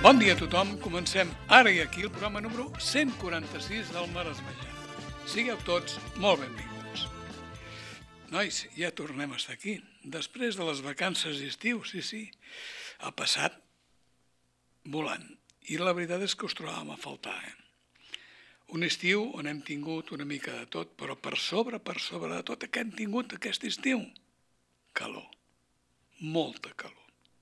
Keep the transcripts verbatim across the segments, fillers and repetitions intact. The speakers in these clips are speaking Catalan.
Bon dia a tothom, comencem ara i aquí el programa número cent quaranta-sis del Maresmejà. Sigueu tots molt benvinguts. Nois, ja tornem a estar aquí. Després de les vacances d'estiu, sí, sí, ha passat volant. I la veritat és que us trobàvem a faltar, eh? Un estiu on hem tingut una mica de tot, però per sobre, per sobre de tot, què hem tingut aquest estiu? Calor. Molta calor.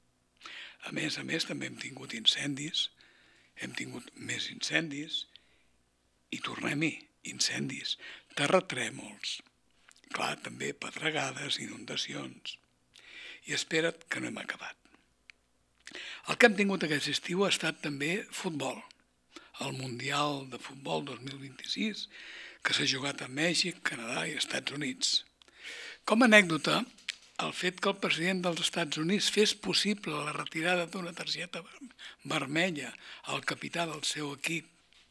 A més a més, també hem tingut incendis, hem tingut més incendis, i tornem-hi, incendis, terratrèmols, clar, també pedregades, inundacions, i espera't que no hem acabat. El que hem tingut aquest estiu ha estat també futbol, el Mundial de Futbol dos mil vint-i-sis, que s'ha jugat a Mèxic, Canadà i Estats Units. Com a anècdota, el fet que el president dels Estats Units fes possible la retirada d'una targeta vermella al capità del seu equip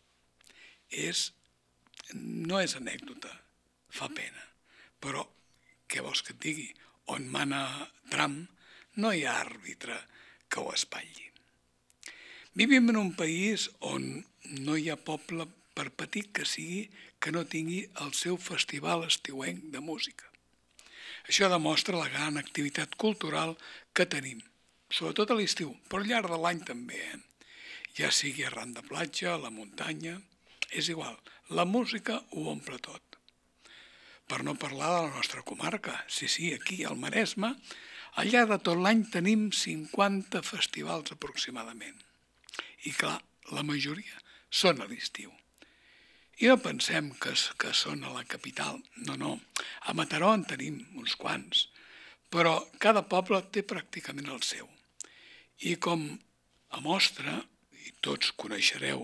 és, no és anècdota, fa pena. Però, què vols que et digui? On mana Trump no hi ha àrbitre que ho espatlli. Vivim en un país on no hi ha poble, per petit que sigui, que no tingui el seu festival estiuenc de música. Això demostra la gran activitat cultural que tenim, sobretot a l'estiu, però al llarg de l'any també, eh? Ja sigui arran de platja, a la muntanya, és igual, la música ho omple tot. Per no parlar de la nostra comarca, sí, sí, aquí al Maresme, al llarg de tot l'any tenim cinquanta festivals aproximadament. I clar, la majoria són a l'estiu. I no pensem que, que són a la capital, no, no. A Mataró en tenim uns quants, però cada poble té pràcticament el seu. I com a mostra, i tots coneixereu,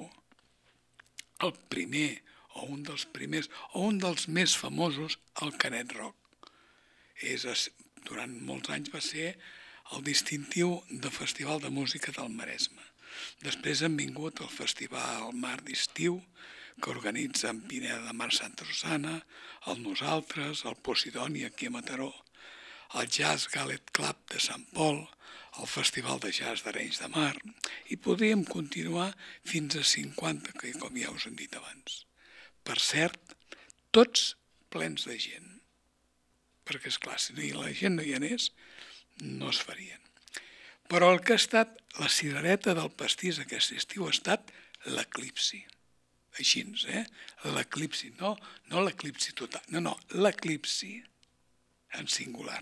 el primer, o un dels primers, o un dels més famosos, el Canet Rock. És, durant molts anys va ser el distintiu de Festival de Música del Maresme. Després han vingut el Festival Mar d'Estiu, que organitza en Pineda de Mar Santa Susana, el Nosaltres, el Posidoni aquí a Mataró, el Jazz Galet Club de Sant Pol, el Festival de Jazz d'Arenys de Mar, i podríem continuar fins a cinquanta, que com ja us hem dit abans. Per cert, tots plens de gent, perquè és clar, si la gent no hi anés, no es farien. Però el que ha estat la cirereta del pastís aquest estiu ha estat l'eclipsi. Així, eh? L'eclipsi, no, no l'eclipsi total, no, no, l'eclipsi en singular.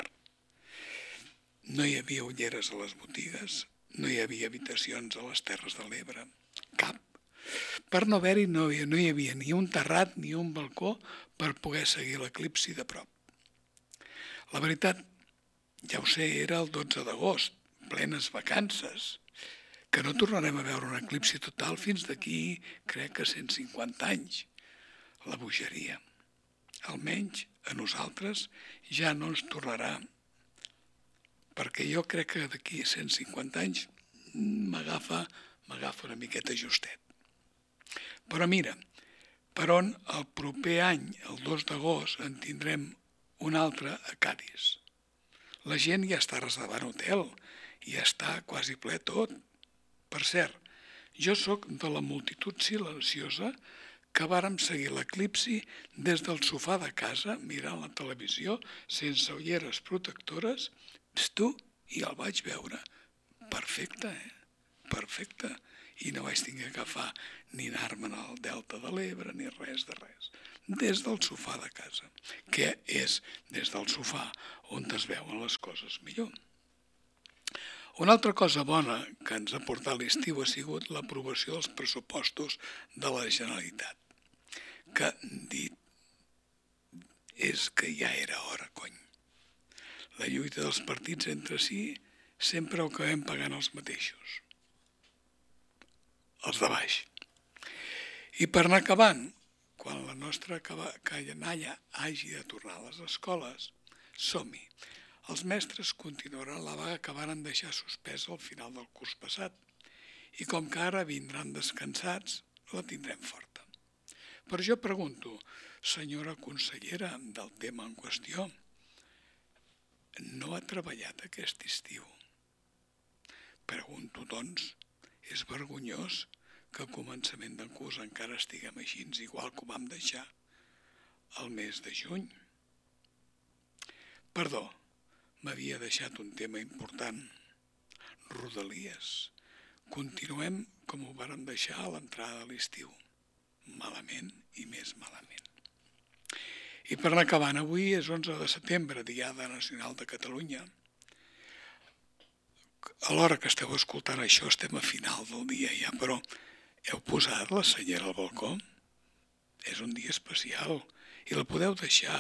No hi havia ulleres a les botigues, no hi havia habitacions a les Terres de l'Ebre, cap. Per no haver-hi no, no hi havia ni un terrat ni un balcó per poder seguir l'eclipsi de prop. La veritat, ja ho sé, era el dotze d'agost, plenes vacances, que no tornarem a veure un eclipsi total fins d'aquí, crec que cent cinquanta anys. La bogeria. Almenys a nosaltres ja no ens tornarà, perquè jo crec que d'aquí cent cinquanta anys m'agafa m'agafa una miqueta justet. Però mira, per on el proper any, el dos d'agost, en tindrem un altre a Cadis. La gent ja està reservant hotel, ja està quasi ple tot. Per cert, jo sóc de la multitud silenciosa que vàrem seguir l'eclipsi des del sofà de casa, mirant la televisió, sense ulleres protectores, tu, i el vaig veure. Perfecte, eh? Perfecte. I no vaig tenir que agafar ni anar-me'n al Delta de l'Ebre, ni res de res. Des del sofà de casa, que és des del sofà on es veuen les coses millor. Una altra cosa bona que ens ha portat l'estiu ha sigut l'aprovació dels pressupostos de la Generalitat, que dit és que ja era hora, cony. La lluita dels partits entre si sempre ho acabem pagant els mateixos, els de baix. I per anar acabant, quan la nostra canalla hagi de tornar a les escoles, som-hi. Els mestres continuaran la vaga que varen deixar suspesa al final del curs passat i com que ara vindran descansats, la tindrem forta. Per això pregunto, senyora consellera del tema en qüestió, no ha treballat aquest estiu? Pregunto, doncs, És vergonyós que al començament del curs encara estiguem així, igual que ho vam deixar el mes de juny. Perdó, m'havia deixat un tema important. Rodalies. Continuem com ho vàrem deixar a l'entrada de l'estiu. Malament i més malament. I per anar acabant, avui és onze de setembre, Diada Nacional de Catalunya. A l'hora que esteu escoltant això estem a final del dia ja, però heu posat la senyera al balcó? És un dia especial i la podeu deixar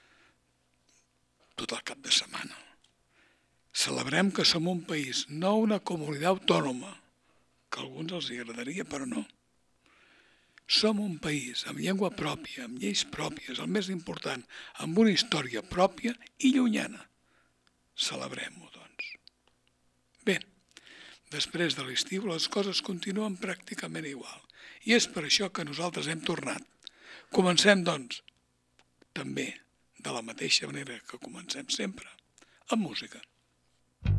tot el cap de setmana. Celebrem que som un país, no una comunitat autònoma, que a alguns els agradaria, però no. Som un país amb llengua pròpia, amb lleis pròpies, el més important, amb una història pròpia i llunyana. Celebrem-ho, doncs. Bé, després de l'estiu les coses continuen pràcticament igual. I és per això que nosaltres hem tornat. Comencem, doncs, també de la mateixa manera que comencem sempre, amb música.